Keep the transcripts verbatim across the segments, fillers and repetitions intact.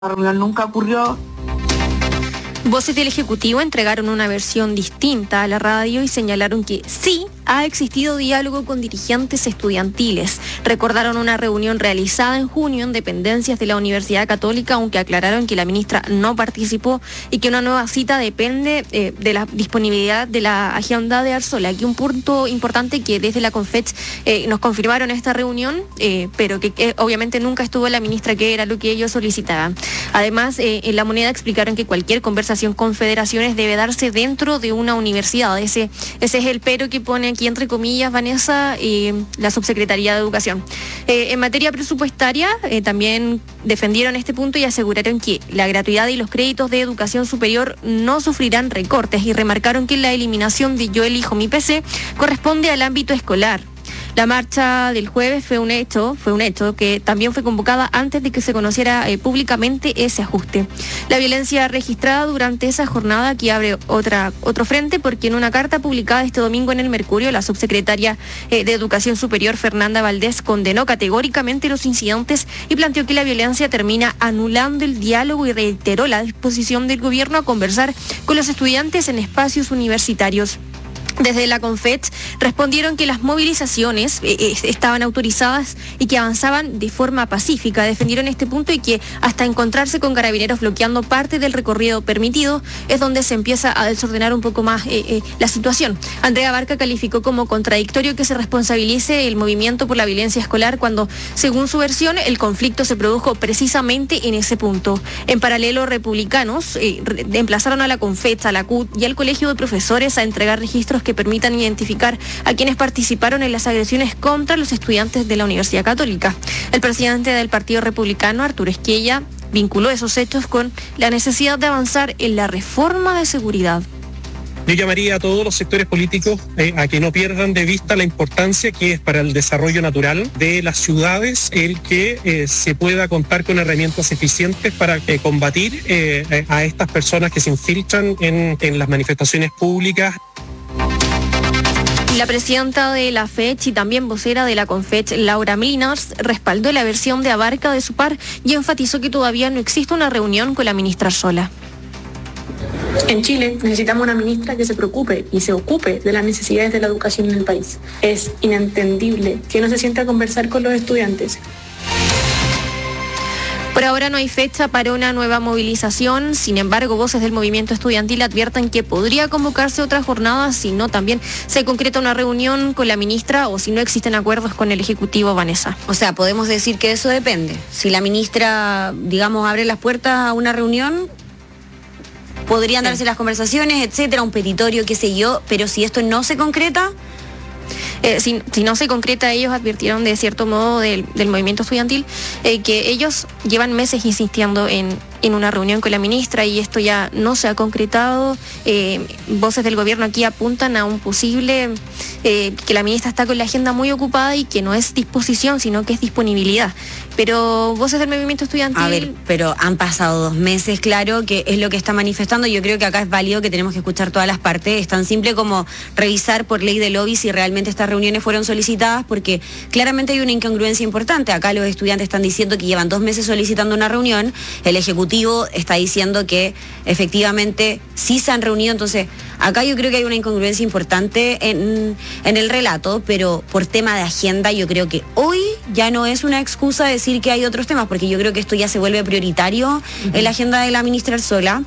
La reunión nunca ocurrió. Voces del Ejecutivo entregaron una versión distinta a la radio y señalaron que sí ha existido diálogo con dirigentes estudiantiles. Recordaron una reunión realizada en junio en dependencias de la Universidad Católica, aunque aclararon que la ministra no participó y que una nueva cita depende eh, de la disponibilidad de la agenda de Arzola. Aquí un punto importante que desde la Confech eh, nos confirmaron esta reunión, eh, pero que eh, obviamente nunca estuvo la ministra, que era lo que ellos solicitaban. Además, eh, en La Moneda explicaron que cualquier conversación con federaciones debe darse dentro de una universidad. Ese, ese es el pero que pone aquí entre comillas Vanessa y la Subsecretaría de Educación. Eh, en materia presupuestaria eh, también defendieron este punto y aseguraron que la gratuidad y los créditos de educación superior no sufrirán recortes y remarcaron que la eliminación de Yo elijo mi P C corresponde al ámbito escolar. La marcha del jueves fue un hecho, fue un hecho que también fue convocada antes de que se conociera eh, públicamente ese ajuste. La violencia registrada durante esa jornada aquí abre otra, otro frente, porque en una carta publicada este domingo en el Mercurio, la subsecretaria eh, de Educación Superior, Fernanda Valdés, condenó categóricamente los incidentes y planteó que la violencia termina anulando el diálogo y reiteró la disposición del gobierno a conversar con los estudiantes en espacios universitarios. Desde la Confech respondieron que las movilizaciones eh, estaban autorizadas y que avanzaban de forma pacífica. Defendieron este punto y que hasta encontrarse con carabineros bloqueando parte del recorrido permitido es donde se empieza a desordenar un poco más eh, eh, la situación. Andrea Barca calificó como contradictorio que se responsabilice el movimiento por la violencia escolar cuando, según su versión, el conflicto se produjo precisamente en ese punto. En paralelo, republicanos eh, re- emplazaron a la Confech, a la C U T y al Colegio de Profesores a entregar registros que permitan identificar a quienes participaron en las agresiones contra los estudiantes de la Universidad Católica. El presidente del Partido Republicano, Arturo Esquella, vinculó esos hechos con la necesidad de avanzar en la reforma de seguridad. Yo llamaría a todos los sectores políticos eh, a que no pierdan de vista la importancia que es para el desarrollo natural de las ciudades el que eh, se pueda contar con herramientas eficientes para eh, combatir eh, a estas personas que se infiltran en, en las manifestaciones públicas. La presidenta de la Fech y también vocera de la Confech, Laura Mlinars, respaldó la versión de Abarca de su par y enfatizó que todavía no existe una reunión con la ministra Arzola. En Chile necesitamos una ministra que se preocupe y se ocupe de las necesidades de la educación en el país. Es inentendible que no se sienta a conversar con los estudiantes. Por ahora no hay fecha para una nueva movilización, sin embargo, voces del movimiento estudiantil advierten que podría convocarse otra jornada si no también se concreta una reunión con la ministra o si no existen acuerdos con el Ejecutivo, Vanessa. O sea, podemos decir que eso depende. Si la ministra, digamos, abre las puertas a una reunión, podrían darse las conversaciones, etcétera, un petitorio, qué sé yo, pero si esto no se concreta... Eh, si, si no se concreta, ellos advirtieron de cierto modo del, del movimiento estudiantil eh, que ellos llevan meses insistiendo en, en una reunión con la ministra y esto ya no se ha concretado. Eh, voces del gobierno aquí apuntan a un posible, eh, que la ministra está con la agenda muy ocupada y que no es disposición, sino que es disponibilidad. Pero voces del movimiento estudiantil... A ver, pero han pasado dos meses, claro, que es lo que está manifestando. Yo creo que acá es válido que tenemos que escuchar todas las partes. Es tan simple como revisar por ley de lobby si realmente estas reuniones fueron solicitadas, porque claramente hay una incongruencia importante. Acá los estudiantes están diciendo que llevan dos meses solicitando una reunión, el Ejecutivo está diciendo que efectivamente sí se han reunido, entonces acá yo creo que hay una incongruencia importante en, en el relato, pero por tema de agenda yo creo que hoy ya no es una excusa decir que hay otros temas, porque yo creo que esto ya se vuelve prioritario uh-huh. en la agenda de la ministra Arzola.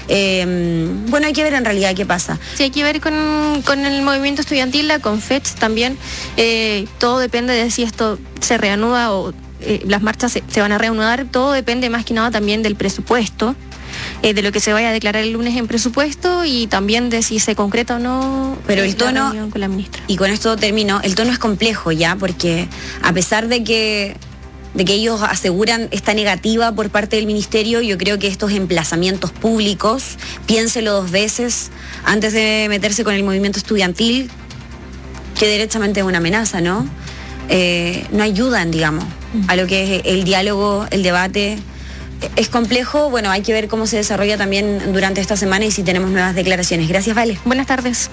Eh, bueno, hay que ver en realidad qué pasa. Sí, hay que ver con, con el movimiento estudiantil, la Confech también. Eh, todo depende de si esto se reanuda o eh, las marchas se, se van a reanudar. Todo depende más que nada también del presupuesto, eh, de lo que se vaya a declarar el lunes en presupuesto y también de si se concreta o no. Pero el tono, con la ministra. Y con esto termino, el tono es complejo ya, porque a pesar de que de que ellos aseguran esta negativa por parte del ministerio, yo creo que estos emplazamientos públicos, piénselo dos veces antes de meterse con el movimiento estudiantil, que derechamente es una amenaza, ¿no? Eh, no ayudan, digamos, a lo que es el diálogo, el debate. Es complejo, bueno, hay que ver cómo se desarrolla también durante esta semana y si tenemos nuevas declaraciones. Gracias, Vale. Buenas tardes.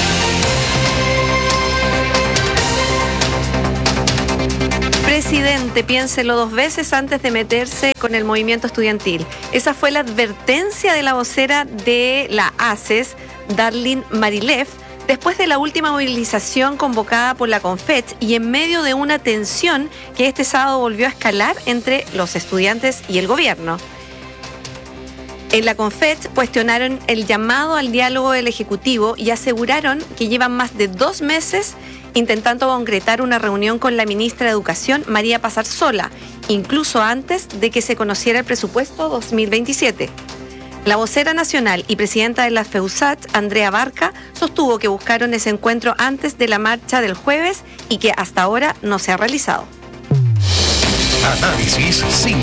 Presidente estudiante, piénselo dos veces antes de meterse con el movimiento estudiantil. Esa fue la advertencia de la vocera de la A C E S, Darlene Marileff, después de la última movilización convocada por la CONFECH y en medio de una tensión que este sábado volvió a escalar entre los estudiantes y el gobierno. En la CONFECH cuestionaron el llamado al diálogo del Ejecutivo y aseguraron que llevan más de dos meses intentando concretar una reunión con la ministra de Educación, María Pazarsola, incluso antes de que se conociera el presupuesto dos mil veintisiete. La vocera nacional y presidenta de la FEUSAT, Andrea Barca, sostuvo que buscaron ese encuentro antes de la marcha del jueves y que hasta ahora no se ha realizado. Análisis sin